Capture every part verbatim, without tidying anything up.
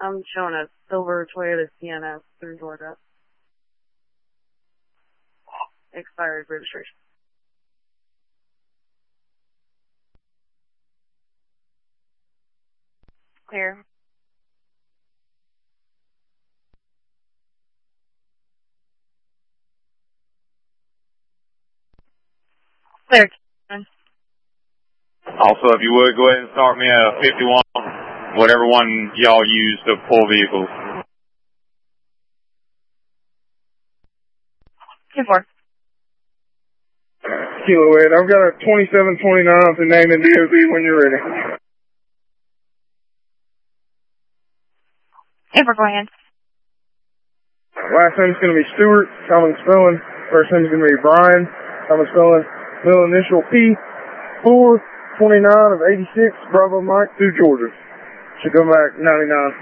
I'm showing a silver Toyota Sienna through Georgia. Expired registration. Clear. Clear. Also, if you would, go ahead and start me a fifty-one, whatever one y'all use to pull vehicles. ten four. Kilo Ed, I've got a twenty-seven twenty-nine to name and D O B when you're ready. ten four, go ahead. Last name's going to be Stewart, common spelling. First name's going to be Brian, common spelling. Middle initial P, four twenty-nine of eighty-six, Bravo Mike, through Georgia. Should come back ninety-nine.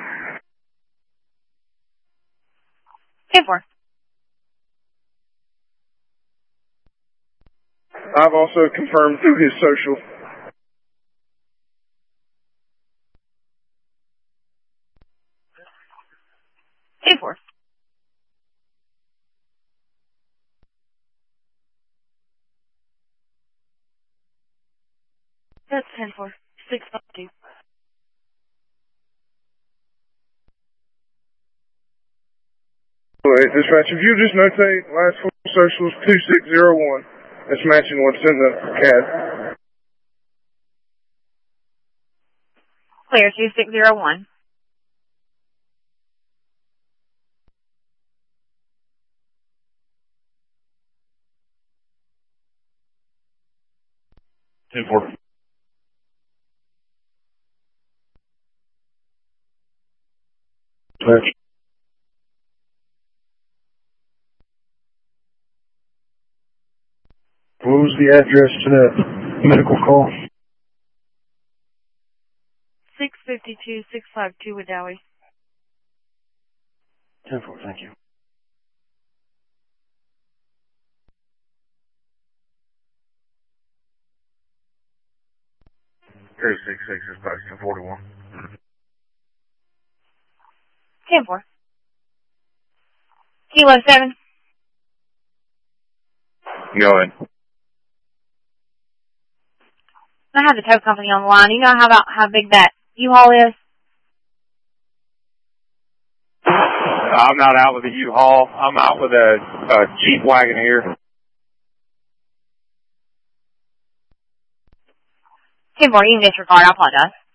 ten four. I've also confirmed through his social. ten four. That's ten four. six five two. Wait, dispatch, if you just notate last four socials two six zero one. That's matching what's in the C A D. Clear, two six zero one. ten four. Dispatch. What was the address to that medical call? six fifty-two, six fifty-two with Dowie. ten four, thank you. three six six is back to forty-one. ten four. Kilo seven. Go ahead. I have the tow company on the line. You know how about how big that U-Haul is? I'm not out with a U-Haul. I'm out with a, a Jeep Wagoneer. ten four, you can disregard. I apologize.